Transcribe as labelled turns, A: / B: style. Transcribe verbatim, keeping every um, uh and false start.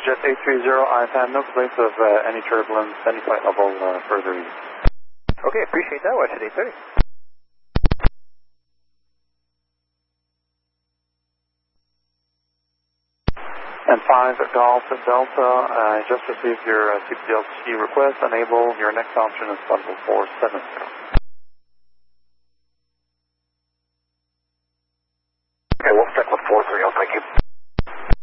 A: Jet eight three zero, I've had no complaints of uh, any turbulence, any flight level uh, further east.
B: Okay, appreciate that. Watch at eight thirty.
A: And five Golf Delta, I just received your uh, C P L C request. Enable your next option is level four seven zero.